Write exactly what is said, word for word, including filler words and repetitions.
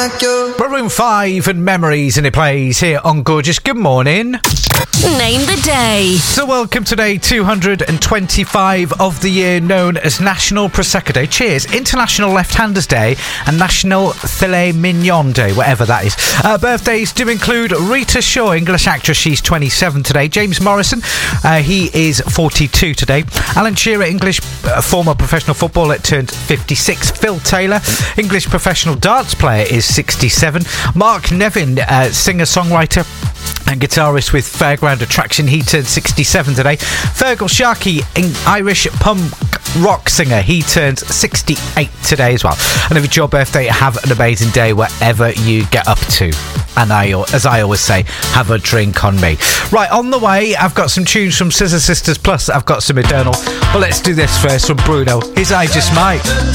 like you. Maroon five and Memories, and it plays here on Gorgeous. Good morning. Name the day. So welcome to day two hundred twenty-five of the year, known as National Prosecco Day. Cheers. International Left-Handers Day and National Filet Mignon Day, whatever that is. Uh, birthdays do include Rita Shaw, English actress. She's twenty-seven today. James Morrison, uh, he is forty-two today. Alan Shearer, English uh, former professional footballer, turned fifty-six. Phil Taylor, English professional darts player, is sixty-seven. Mark Nevin, uh, singer-songwriter and guitarist with Fairground Attraction, he turned sixty-seven today. Fergal Sharkey, Irish punk rock singer, he turns sixty-eight today as well. And if it's your birthday, have an amazing day wherever you get up to. And I, as I always say, have a drink on me. Right, on the way, I've got some tunes from Scissor Sisters, plus I've got some Eternal. But let's do this first from Bruno. His I Just Might.